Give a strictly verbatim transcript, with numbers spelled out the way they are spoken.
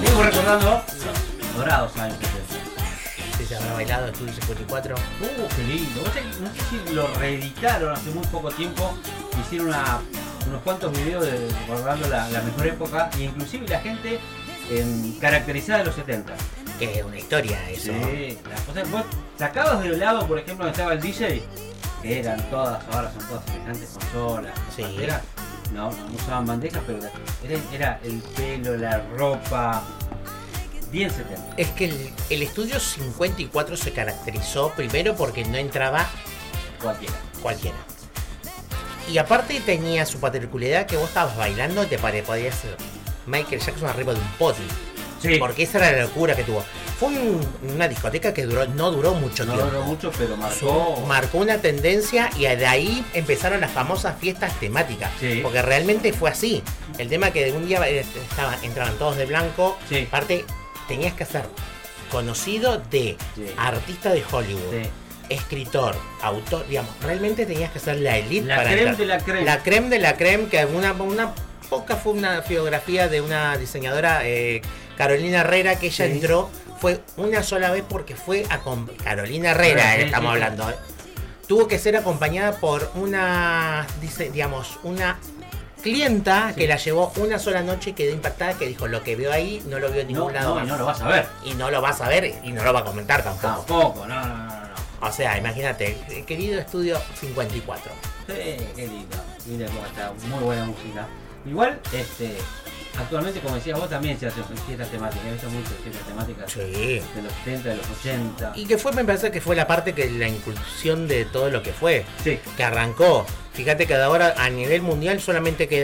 Seguimos recordando dorados años setenta. Sí, se habrá bailado Estudio cincuenta y cuatro. Uh, qué lindo. No sé, no sé si lo reeditaron hace muy poco tiempo. Hicieron una, unos cuantos videos de, recordando la, la mejor época. E inclusive la gente eh, caracterizada de los setenta. Que es una historia eso. Sí, las cosas. Vos sacabas de lado, por ejemplo, donde estaba el D J, que eran todas, ahora son todas semejantes consolas, Sí. bandejas. No, no, no usaban bandejas, pero era, era el pelo, la ropa. Bien setenta. Es que el, el Estudio cincuenta y cuatro se caracterizó primero porque no entraba Cualquiera. cualquiera. Y aparte tenía su particularidad que vos estabas bailando y te pare, podías ser Michael Jackson arriba de un podio. Sí. Porque esa era la locura que tuvo. Fue un- una discoteca que duró, no duró mucho No tiempo. duró mucho, pero marcó. Su- marcó una tendencia y de ahí empezaron las famosas fiestas temáticas. Sí. Porque realmente fue así. El tema que de un día eh, estaban, entraban todos de blanco. Sí. Aparte, tenías que ser conocido de Sí. artista de Hollywood. Sí. Escritor, autor, digamos, realmente tenías que ser la elite La para creme entrar. de la creme. La creme de la creme, que una, una poca fue una biografía de una diseñadora, eh, Carolina Herrera, que ella Sí. entró, fue una sola vez porque fue a con Carolina Herrera, Sí, eh, estamos sí, sí. hablando. eh. Tuvo que ser acompañada por una, dice, digamos, una clienta Sí. que la llevó una sola noche y quedó impactada, que dijo, lo que vio ahí no lo vio en No, ningún lado no, más. y no lo vas a ver. Y no lo vas a ver y no lo va a comentar tampoco. Tampoco, no, no, no, no. O sea, imagínate, eh, querido Estudio cincuenta y cuatro. Sí, qué lindo. Mira cómo está, muy buena música. Igual, este, actualmente, como decías vos, también se hacen fiestas temáticas. He visto muchas fiestas temáticas Sí. de los setenta, de los ochenta. Y que fue, me parece que fue la parte que la inclusión de todo lo que fue, Sí. que arrancó. Fíjate que ahora a nivel mundial solamente queda